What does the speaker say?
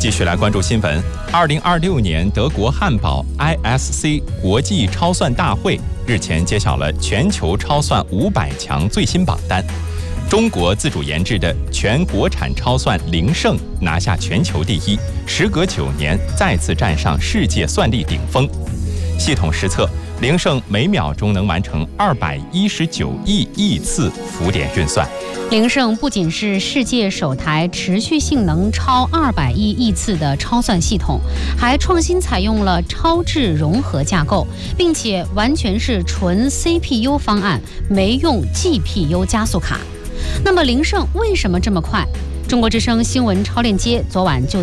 继续来关注新闻。2026年德国汉堡 ISC 国际超算大会日前揭晓了全球超算500强最新榜单。中国自主研制的全国产超算灵胜拿下全球第一，时隔9年再次站上世界算力顶峰。系统实测，灵胜每秒钟能完成219亿亿次浮点运算。 灵胜不仅是世界首台持续性能超200亿亿次的超算系统，还创新采用了超智融合架构，并且完全是纯 CPU 方案，没用 GPU 加速卡。那么灵胜为什么这么快？中国之声新闻超链接昨晚就